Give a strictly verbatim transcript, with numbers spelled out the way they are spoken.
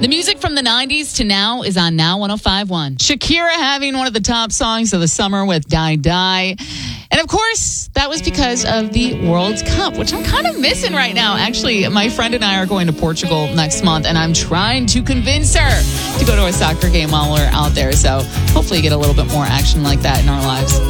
The music from the nineties to now is on Now one oh five point one. Shakira having one of the top songs of the summer with Die Die. And of course, that was because of the World Cup, which I'm kind of missing right now. Actually, my friend and I are going to Portugal next month, and I'm trying to convince her to go to a soccer game while we're out there. So hopefully get a little bit more action like that in our lives.